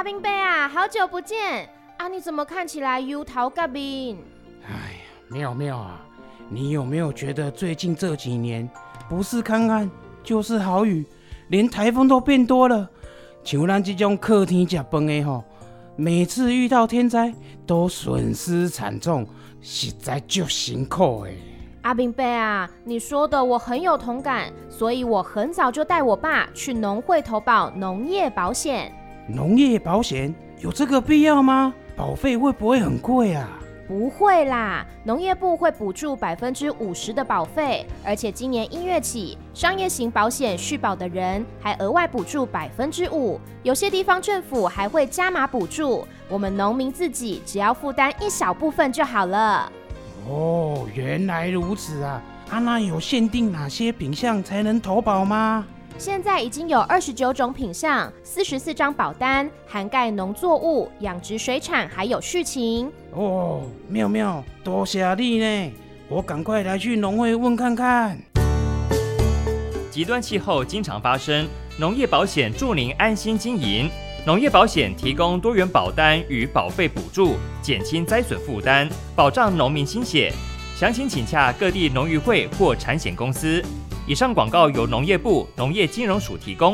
阿兵伯啊，好久不见啊！你怎么看起来忧头甲面？ 哎呀，妙啊，你有没有觉得最近这几年不是干旱就是豪雨，连台风都变多了？像咱这种靠天吃饭的吼，每次遇到天灾都损失惨重，实在就辛苦的。 阿兵伯啊，你说的我很有同感，所以我很早就带我爸去农会投保农业保险。 农业保险有这个必要吗？保费会不会很贵啊？ 不会啦，农业部会补助50%的保费，而且今年1月起，商业型保险续保的人还额外补助5%，有些地方政府还会加码补助，我们农民自己只要负担一小部分就好了。 哦，原来如此啊！那有限定哪些品项才能投保吗？ 现在已经有29种品项，44张保单，涵盖农作物、养殖水产还有畜禽。 哦，妙，多谢你呢！我赶快来去农会问看看。 极端气候经常发生，农业保险助您安心经营。农业保险提供多元保单与保费补助，减轻灾损负担，保障农民心血。详情请洽各地农渔会或产险公司。以上广告由农业部农业金融署提供。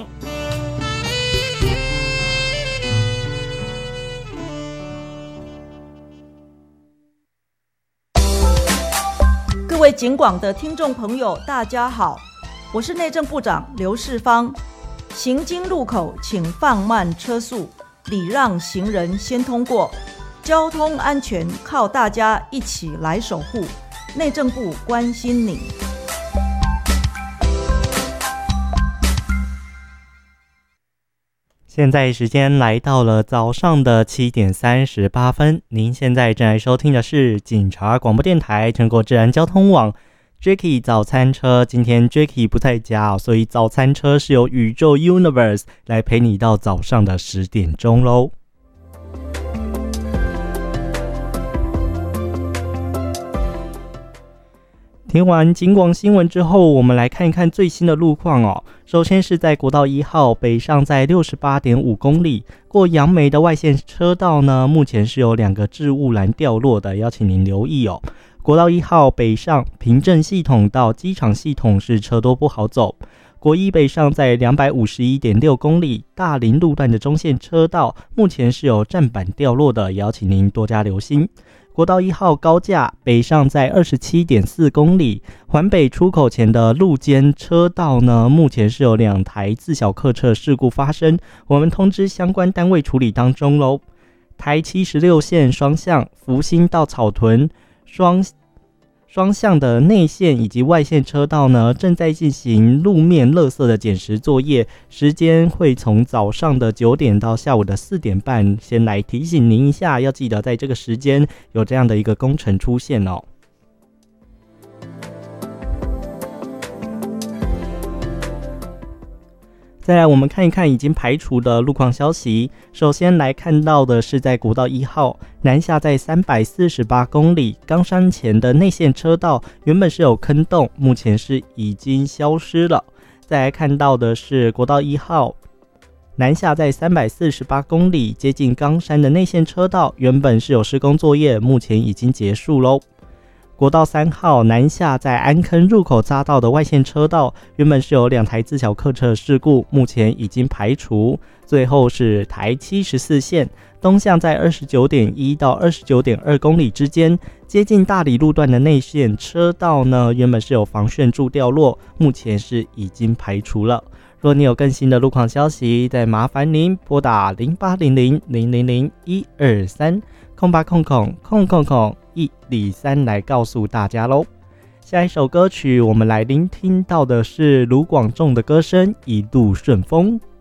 各位警广的听众朋友，大家好，我是内政部长刘世芳。行经路口请放慢车速，礼让行人先通过。交通安全靠大家一起来守护，内政部关心你。 现在时间来到了早上的7点38分，您现在正在收听的是警察广播电台全国治安交通网 Jacky 早餐车。今天 Jacky 不在家，所以早餐车是由宇宙 Universe 来陪你到早上的10点钟咯。听完警广新闻之后，我们来看一看最新的路况哦。首先是在国道1号北上在 68.5 公里，过杨梅的外线车道呢，目前是有2个置物栏掉落的，邀请您留意哦。国道1号北上平镇系统到机场系统是车多不好走。国一北上在 251.6 公里，大林路段的中线车道目前是有站板掉落的，邀请您多加留心。国道1号高架北上在 27.4 公里，环北出口前的路肩车道呢，目前是有2台自小客车事故发生，我们通知相关单位处理当中咯。台76线双向福兴到草屯双向的内线以及外线车道呢，正在进行路面垃圾的捡拾作业，时间会从早上的9点到下午的4点半，先来提醒您一下，要记得在这个时间有这样的一个工程出现哦。再来我们看一看已经排除的路况消息。首先来看到的是在国道1号南下在348公里，冈山前的内线车道原本是有坑洞，目前是已经消失了。再来看到的是国道1号南下在348公里，接近冈山的内线车道原本是有施工作业，目前已经结束咯。国道3号南下在安坑入口匝道的外线车道原本是有2台自小客车事故，目前已经排除。最后是台74线东向在 29.1 到 29.2 公里之间，接近大理路段的内线车道呢，原本是有防眩柱掉落，目前是已经排除了。若你有更新的路况消息，再麻烦您拨打0800000123空103来告诉大家咯。下一首歌曲我们来聆听到的是卢广仲的歌声《一路顺风》。